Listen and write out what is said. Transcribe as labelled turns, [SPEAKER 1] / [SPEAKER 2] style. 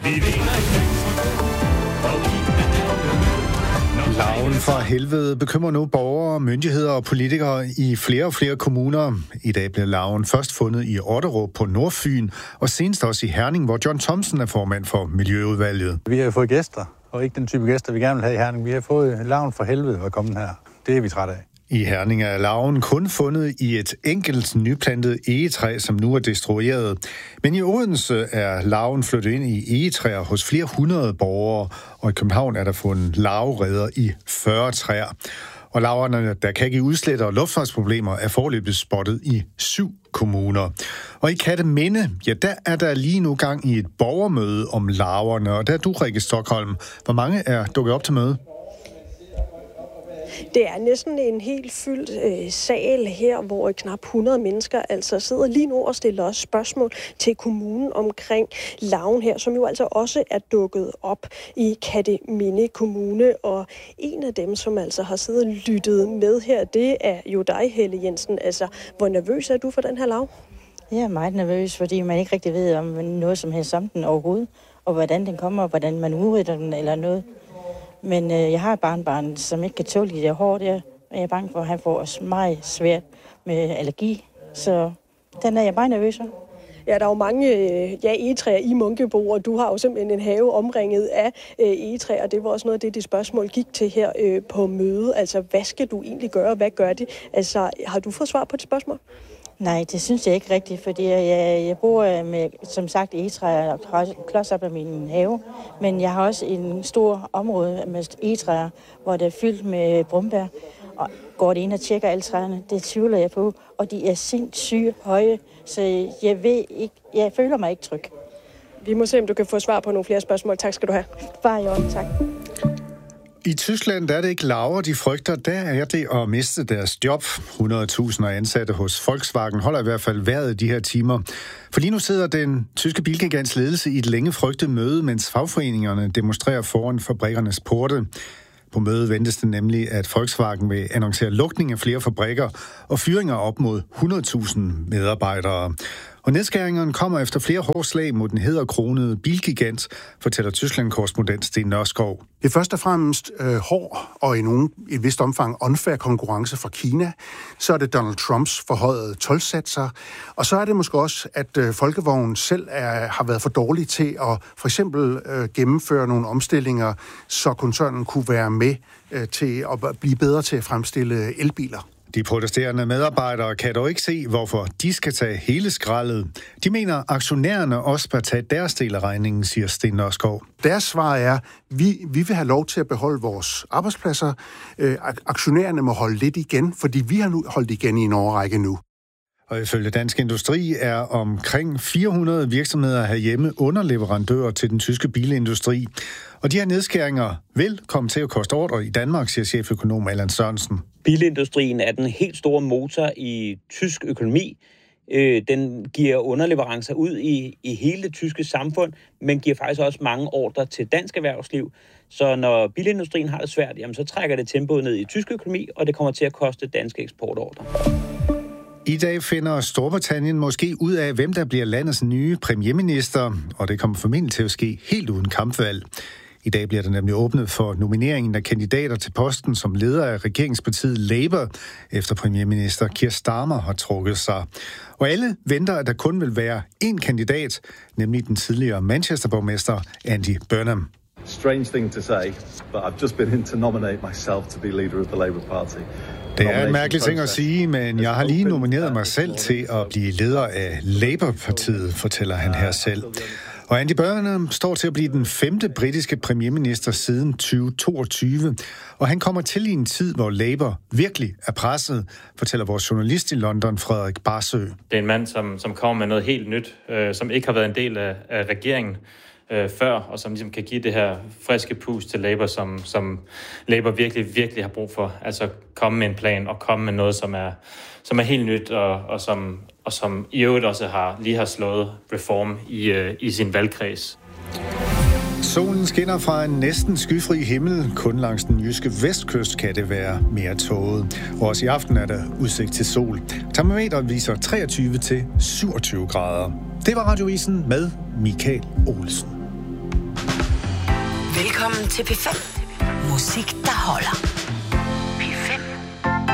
[SPEAKER 1] Larven fra helvede bekymrer nu borgere, myndigheder og politikere i flere og flere kommuner. I dag blev larven først fundet i Otterup på Nordfyn, og senest også i Herning, hvor John Thomsen er formand for Miljøudvalget.
[SPEAKER 2] Vi har fået gæster, og ikke den type gæster, vi gerne vil have i Herning. Vi har fået larven fra helvede at komme her. Det er vi trætte af.
[SPEAKER 1] I Herning er larven kun fundet i et enkelt nyplantet egetræ, som nu er destrueret. Men i Odense er larven flyttet ind i egetræer hos flere hundrede borgere, og i København er der fundet larvereder i 40 træer. Og larverne, der kan give udslæt og luftfartsproblemer, er foreløbig spottet i 7 kommuner. Og i Katteminde, ja, der er der lige nu gang i et borgermøde om larverne, og der er du, Rikke Stockholm. Hvor mange er dukket op til møde?
[SPEAKER 3] Det er næsten en helt fyldt sal her, hvor knap 100 mennesker altså sidder lige nu og stiller også spørgsmål til kommunen omkring larven her, som jo altså også er dukket op i Katteminde Kommune. Og en af dem, som altså har siddet og lyttet med her, det er jo dig, Helle Jensen. Altså, hvor nervøs er du for den her larve?
[SPEAKER 4] Jeg er meget nervøs, fordi man ikke rigtig ved om noget som helst om den overhovedet, og hvordan den kommer, og hvordan man udrydder den eller noget. Men jeg har et barnbarn, som ikke kan tåle det hårdt der, og jeg er bange for, at han får også meget svært med allergi. Så den er jeg meget nervøs for.
[SPEAKER 3] Ja, der er jo mange egetræer i Munkebo, og du har jo simpelthen en have omringet af egetræer, og det var også noget af det spørgsmål gik til her på mødet. Altså, hvad skal du egentlig gøre, hvad gør det? Altså, har du fået svar på det spørgsmål?
[SPEAKER 4] Nej, det synes jeg ikke rigtigt, fordi jeg bor med, som sagt, egetræer klods op af min have, men jeg har også en stor område med egetræer, hvor det er fyldt med brumbær, og går det ind og tjekker alle træerne, det tvivler jeg på, og de er sindssygt høje, så jeg føler mig ikke tryg.
[SPEAKER 3] Vi må se, om du kan få svar på nogle flere spørgsmål. Tak skal du have.
[SPEAKER 4] Bare i orden, tak.
[SPEAKER 1] I Tyskland der er det ikke larver, de frygter. Der er det at miste deres job. 100.000 ansatte hos Volkswagen holder i hvert fald vejret i de her timer. For lige nu sidder den tyske bilgigants ledelse i et længe frygtet møde, mens fagforeningerne demonstrerer foran fabrikkernes porte. På mødet ventes det nemlig, at Volkswagen vil annoncere lukning af flere fabrikker og fyringer op mod 100.000 medarbejdere. Og nedskæringerne kommer efter flere hårde slag mod den hæderkronede bilgigant, fortæller Tyskland-korrespondent Sten Nørskov.
[SPEAKER 5] Det er først og fremmest hård og i et vist omfang unfair konkurrence fra Kina. Så er det Donald Trumps forhøjede toldsatser. Og så er det måske også, at Folkevognen selv har været for dårlig til at for eksempel gennemføre nogle omstillinger, så koncernen kunne være med til at blive bedre til at fremstille elbiler.
[SPEAKER 1] De protesterende medarbejdere kan dog ikke se, hvorfor de skal tage hele skraldet. De mener, aktionærerne også bør tage deres del af regningen, siger Sten Nørskov.
[SPEAKER 5] Deres svar er, vi vil have lov til at beholde vores arbejdspladser. Aktionærerne må holde lidt igen, fordi vi har nu holdt igen i en årrække nu.
[SPEAKER 1] Og ifølge Dansk Industri er omkring 400 virksomheder herhjemme underleverandører til den tyske bilindustri. Og de her nedskæringer vil komme til at koste ordre i Danmark, siger cheføkonom Allan Sørensen.
[SPEAKER 6] Bilindustrien er den helt store motor i tysk økonomi. Den giver underleverancer ud i hele det tyske samfund, men giver faktisk også mange ordrer til dansk erhvervsliv. Så når bilindustrien har det svært, jamen, så trækker det tempoet ned i tysk økonomi, og det kommer til at koste danske eksportordrer.
[SPEAKER 1] I dag finder Storbritannien måske ud af, hvem der bliver landets nye premierminister, og det kommer formentlig til at ske helt uden kampvalg. I dag bliver der nemlig åbnet for nomineringen af kandidater til posten som leder af regeringspartiet Labour, efter premierminister Keir Starmer har trukket sig. Og alle venter, at der kun vil være én kandidat, nemlig den tidligere Manchester-borgmester Andy Burnham.
[SPEAKER 7] Strange thing to say, but I've just been in to nominate myself to be leader of the Labour Party.
[SPEAKER 1] Det er en mærkelig ting at sige, men jeg har lige nomineret mig selv til at blive leder af Labour-partiet, fortæller han her selv. Og Andy Burnham står til at blive den 5. britiske premierminister siden 2022, og han kommer til i en tid, hvor Labour virkelig er presset, fortæller vores journalist i London, Frederik Barsø.
[SPEAKER 8] Det er en mand, som kommer med noget helt nyt, som ikke har været en del af regeringen før, og som ligesom kan give det her friske pust til Labour, som Labour virkelig, virkelig har brug for. Altså komme med en plan og komme med noget, som er helt nyt, og som i øvrigt også lige har slået Reform i sin valgkreds.
[SPEAKER 1] Solen skinner fra en næsten skyfri himmel. Kun langs den jyske vestkyst kan det være mere tåget. Og også i aften er der udsigt til sol. Termometeret viser 23 til 27 grader. Det var Radioavisen med Michael Olsen.
[SPEAKER 9] Velkommen til P5. Musik, der holder.